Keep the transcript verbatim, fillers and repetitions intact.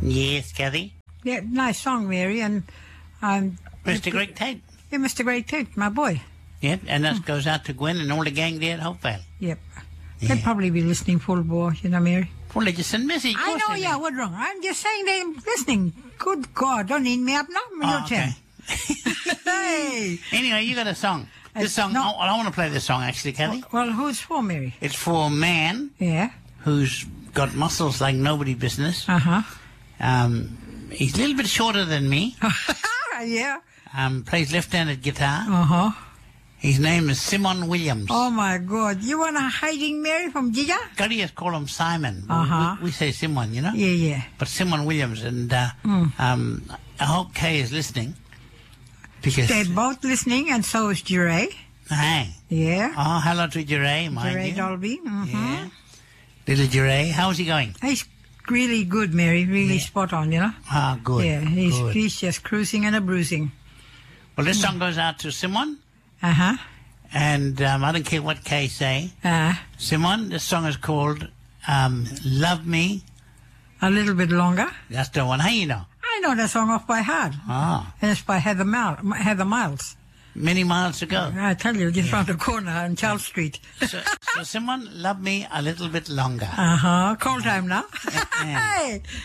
Yes, Kathy. Yeah, nice song, Mary, and um, Mister Greg Tate. yeah, Mister Greg Tate, my boy. Yep, and that goes out to Gwen and all the gang there at Hopevale. Yep. Yeah. They'd probably be listening full bore, you know, Mary. Well, they just send message. I know, yeah, what's wrong? I'm just saying they're listening. Good God, don't eat me up now. Oh, Your turn. Hey! Anyway, you got a song. This It's song, not- I, I want to play this song, actually, Kathy. Well, who's for, Mary? It's for a man Yeah. who's got muscles like nobody business. Uh-huh. Um, he's a little bit shorter than me. Yeah. Um, plays left-handed guitar. Uh-huh. His name is Simon Williams. Oh, my God. You want a hiding Mary from Giga? Curry call him Simon. Uh-huh. We, we say Simon, you know? Yeah, yeah. But Simon Williams. And uh, Mm. um, I hope Kay is listening. Because... They're both listening, and so is Jure. Hey. Yeah. Oh, hello to Jure, mind Jure you. Dolby. Mm-hmm. Yeah. Little Jure. How's he going? He's really good, Mary. Really spot on, you know? Ah, good. Yeah, he's, good. he's just cruising and a bruising. Well, this song goes out to Simon. Uh-huh. And um, I don't care what Kay say. Uh, Simon, this song is called um, Love Me. a little bit longer. That's the one. How you know? I know that song off by heart. Ah, And it's by Heather, Mal- Heather Miles. many miles ago. I tell you, just round the corner on Charles Street. So, so Simon, love me a little bit longer. Uh-huh. Call time now. Yeah. Hey!